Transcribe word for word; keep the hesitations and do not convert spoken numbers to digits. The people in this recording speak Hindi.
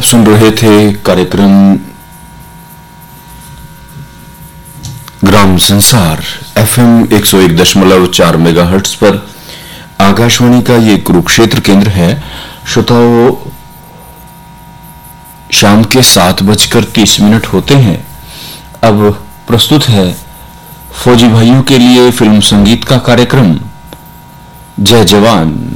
सुन रहे थे कार्यक्रम ग्राम संसार एफएम एक सौ एक दशमलव चार मेगाहर्ट्ज पर। आकाशवाणी का ये कुरुक्षेत्र केंद्र है। श्रोताओं, शाम के सात बजकर तीस मिनट होते हैं। अब प्रस्तुत है फौजी भाइयों के लिए फिल्म संगीत का कार्यक्रम जय जवान।